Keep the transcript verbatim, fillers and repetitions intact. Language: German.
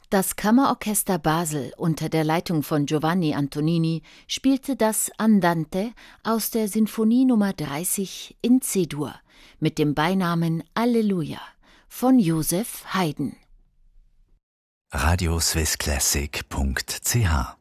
Das Kammerorchester Basel unter der Leitung von Giovanni Antonini spielte das Andante aus der Sinfonie Nummer dreißig in C-Dur mit dem Beinamen Alleluia von Joseph Haydn. radioswissclassic punkt c h